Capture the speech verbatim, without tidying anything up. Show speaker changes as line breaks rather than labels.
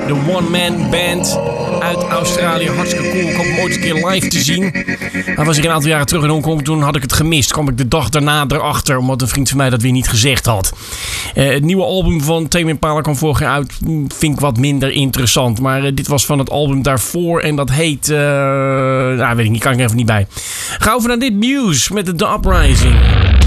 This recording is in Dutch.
De one-man band uit Australië. Hartstikke cool. Ik hoop hem ooit een keer live te zien. Hij was ik een aantal jaren terug in Hongkong. Toen had ik het gemist. Kwam ik de dag daarna erachter. Omdat een vriend van mij dat weer niet gezegd had. Uh, het nieuwe album van Tame Impala kwam vorig jaar uit. Vind ik wat minder interessant. Maar uh, dit was van het album daarvoor. En dat heet... Uh, nou, weet ik niet. Kan ik er even niet bij. Ga over naar dit Muse met de The Uprising.